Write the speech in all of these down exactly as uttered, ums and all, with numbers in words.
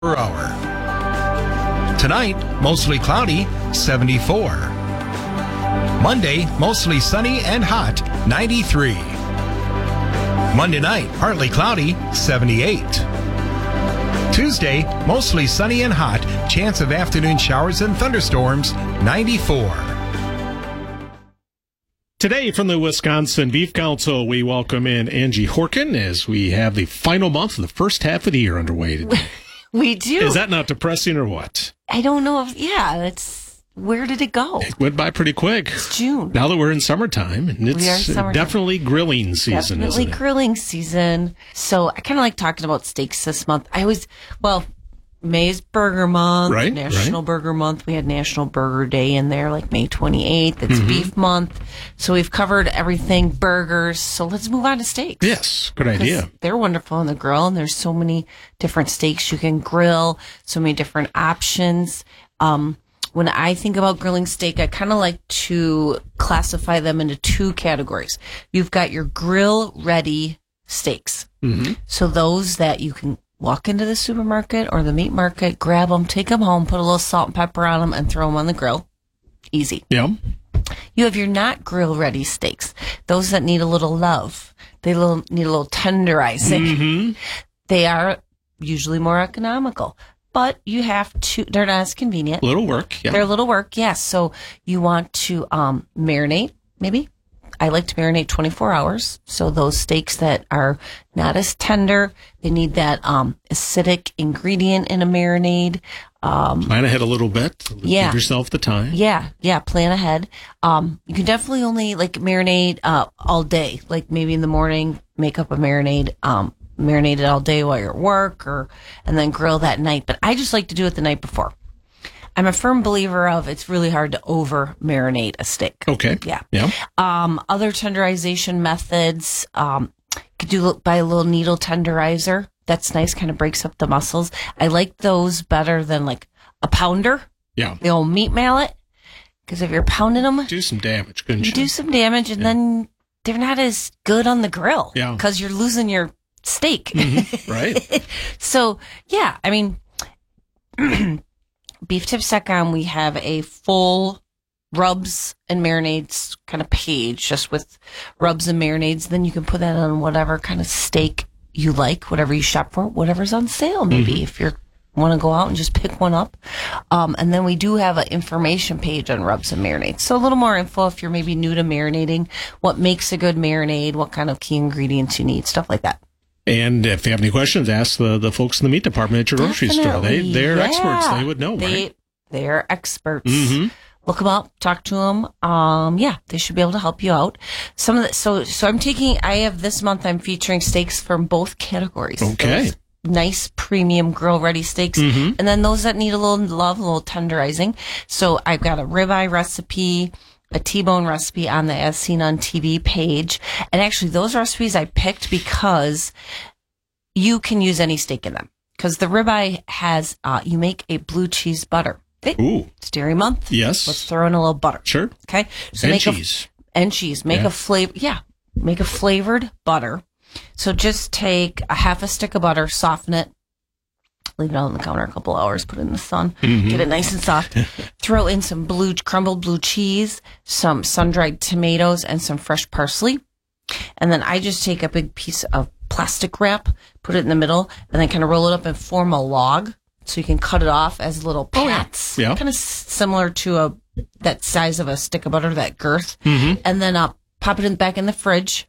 per hour. Tonight, mostly cloudy, seventy-four. Monday, mostly sunny and hot, ninety-three. Monday night, partly cloudy, seventy-eight. Tuesday, mostly sunny and hot, chance of afternoon showers and thunderstorms, ninety-four. Today from the Wisconsin Beef Council, we welcome in Angie Horkin as we have the final month of the first half of the year underway today. We do. Is that not depressing or what? I don't know if, yeah, it's, where did it go? It went by pretty quick. It's June. Now that we're in summertime, and it's We are summertime. definitely grilling season, Definitely isn't it? grilling season. So I kind of like talking about steaks this month. I always, well, May's Burger Month, Right, National right. Burger Month. We had National Burger Day in there, like May twenty-eighth. It's Mm-hmm. Beef Month. So we've covered everything, burgers. So let's move on to steaks. Yes, good 'Cause idea. They're wonderful on the grill, and there's so many different steaks you can grill, so many different options. Um, when I think about grilling steak, I kind of like to classify them into two categories. You've got your grill-ready steaks. Mm-hmm. So those that you can walk into the supermarket or the meat market, grab them, take them home, put a little salt and pepper on them, and throw them on the grill. Easy. Yeah. You have your not grill ready steaks, those that need a little love. They little, need a little tenderizing. Mm-hmm. They are usually more economical, but you have to, they're not as convenient. Little work. Yeah. They're a little work, yes. So you want to um, marinate, maybe. I like to marinate twenty-four hours. So those steaks that are not as tender, they need that um, acidic ingredient in a marinade. Um, Plan ahead a little bit. Yeah. Give yourself the time. Yeah, yeah, plan ahead. Um, you can definitely only like marinate uh, all day. Like maybe in the morning, make up a marinade, um, marinate it all day while you're at work, or and then grill that night. But I just like to do it the night before. I'm a firm believer of it's really hard to over marinate a steak. Okay. Yeah. Yeah. Um, other tenderization methods, um, could do buy a little needle tenderizer. That's nice, kind of breaks up the muscles. I like those better than like a pounder, Yeah. the old meat mallet. Because if you're pounding them, Do some damage, couldn't you you? do some damage, and Yeah. then they're not as good on the grill. Yeah. Because you're losing your steak. Mhm. Right. So, yeah, I mean, Beef Tips dot com, we have a full rubs and marinades kind of page just with rubs and marinades. Then you can put that on whatever kind of steak you like, whatever you shop for, whatever's on sale, maybe Mm-hmm. if you want to go out and just pick one up. Um, and then we do have an information page on rubs and marinades. So a little more info if you're maybe new to marinating, what makes a good marinade, what kind of key ingredients you need, stuff like that. And if you have any questions, ask the, the folks in the meat department at your grocery store. They, Definitely, they're yeah. experts. They would know, They, right? They're experts. Mm-hmm. Look them up, talk to them. Um, yeah, they should be able to help you out. Some of the, so, so I'm taking, I have this month, I'm featuring steaks from both categories. Okay. Those nice premium grill ready steaks. Mhm. And then those that need a little love, a little tenderizing. So I've got a ribeye recipe, a T-bone recipe on the As Seen on T V page. And actually those recipes I picked because you can use any steak in them. Because the ribeye has, uh, you make a blue cheese butter. Okay? Ooh. It's dairy month. Yes. Let's throw in a little butter. Sure. Okay. So And make cheese. A, and cheese. Make Yeah. a flavor. Yeah. Make a flavored butter. So just take a half a stick of butter, soften it, leave it out on the counter a couple hours, put it in the sun, Mhm. get it nice and soft. Throw in some blue, crumbled blue cheese, some sun-dried tomatoes, and some fresh parsley. And then I just take a big piece of plastic wrap, put it in the middle, and then kind of roll it up and form a log. So you can cut it off as little Oh, yeah. pats. Yeah. Kind of similar to a that size of a stick of butter, that girth. Mhm. And then uh, pop it in back in the fridge.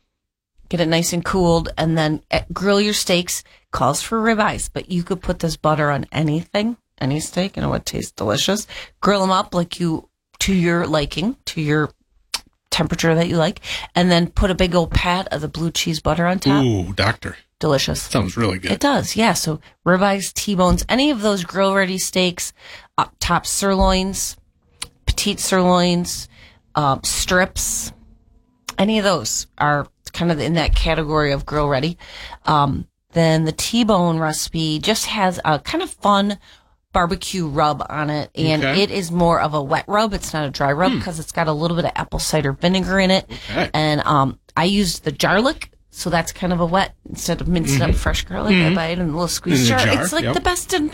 Get it nice and cooled, and then uh, grill your steaks. Calls for ribeyes, but you could put this butter on anything, any steak, and it would taste delicious. Grill them up like you, to your liking, to your temperature that you like, and then put a big old pat of the blue cheese butter on top. Ooh, doctor. Delicious. Sounds really good. It does, yeah. So ribeyes, T-bones, any of those grill-ready steaks, uh, top sirloins, petite sirloins, uh, strips, any of those are kind of in that category of grill-ready. Um, then the T-bone recipe just has a kind of fun barbecue rub on it, and Okay. it is more of a wet rub. It's not a dry rub because it's got a little bit of apple cider vinegar in it. Okay. And um, I used the garlic So that's kind of a wet instead of minced up fresh garlic. I buy it in a little squeeze In a jar. jar, It's like yep. the best